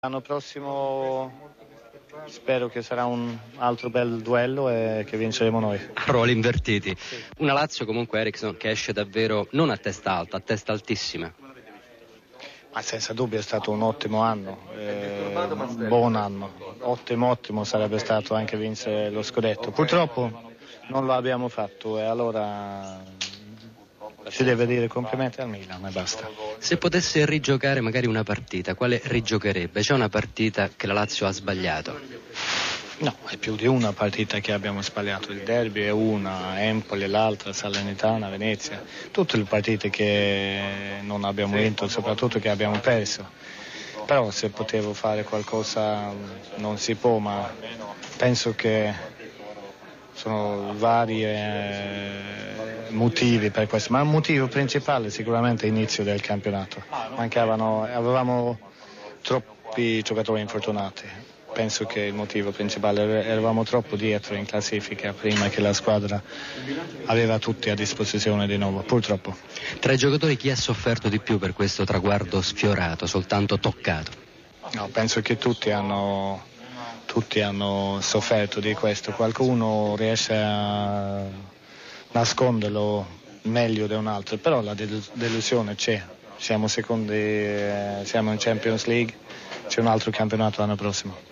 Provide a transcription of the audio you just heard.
L'anno prossimo spero che sarà un altro bel duello e che vinceremo noi. Ruoli invertiti. Sì. Una Lazio comunque, Eriksson, che esce davvero non a testa alta, a testa altissima. Ma senza dubbio è stato un ottimo anno, un buon anno. Ottimo sarebbe stato anche vincere lo scudetto. Purtroppo non lo abbiamo fatto e allora si deve dire complimenti al Milan e basta. Se potesse rigiocare magari una partita, quale rigiocherebbe? C'è una partita che la Lazio ha sbagliato? No, è più di una partita che abbiamo sbagliato. Il derby è una, Empoli l'altra, Salernitana, Venezia. Tutte le partite che non abbiamo vinto, soprattutto che abbiamo perso. Però se potevo fare qualcosa non si può, ma penso che sono vari motivi per questo. Ma il motivo principale sicuramente è l'inizio del campionato. Avevamo troppi giocatori infortunati. Penso che il motivo principale eravamo troppo dietro in classifica prima che la squadra aveva tutti a disposizione di nuovo, purtroppo. Tra i giocatori chi ha sofferto di più per questo traguardo sfiorato, soltanto toccato? No, penso che tutti hanno sofferto di questo. Qualcuno riesce a nasconderlo meglio di un altro, però la delusione c'è. Siamo secondi, siamo in Champions League, c'è un altro campionato l'anno prossimo.